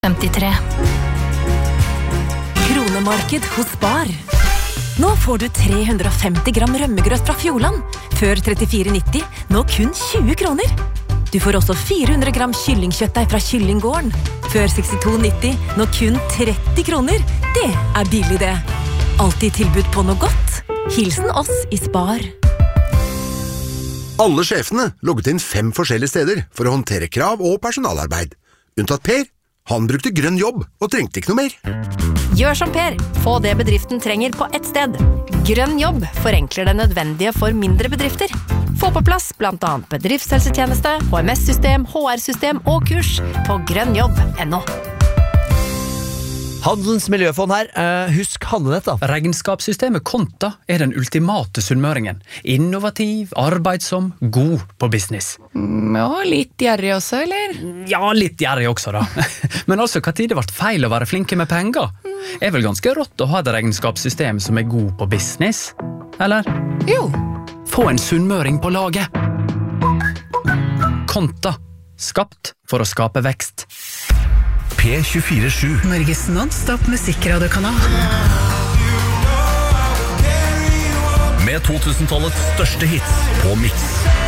53. Kronemarked hos Spar. Nå får du 350 gram rømmegrøt fra Fjordland. Før 34,90, nå kun 20 kroner. Du får også 400 gram kyllingkjøttdeig fra Kyllinggården. Før 62,90, nå kun 30 kroner. Det billig det. Alltid tilbud på noe godt. Hilsen oss i Spar. Alle sjefene logget inn 5 forskjellige steder for å håndtere krav og personalarbeid. Unntatt Per. Han brukte grønn jobb og trengte ikke noe mer. Gjør som Per. Få det bedriften trenger på ett sted. Grønn jobb forenkler det nødvendige for mindre bedrifter. Få på plass blant annet bedriftshelsetjeneste, HMS-system, HR-system og kurs på grønnjobb.no. Handelens miljøfond her, husk handlenett da. Regnskapssystemet Konta den ultimate sunnmøringen. Innovativ, arbeidsom, god på business. Ja, litt gjerrig også, eller? Ja, litt gjerrig også da. Men altså, hva tid det ble feil å være flinke med penger? Vel ganske rått å ha et regnskapssystem som god på business, eller? Jo. Få en sunnmøring på laget. Konta. Skapt for å skape vekst. P24-7 Norges non-stop musikkradiokanal. Med 2000-tallets største hits på Mix.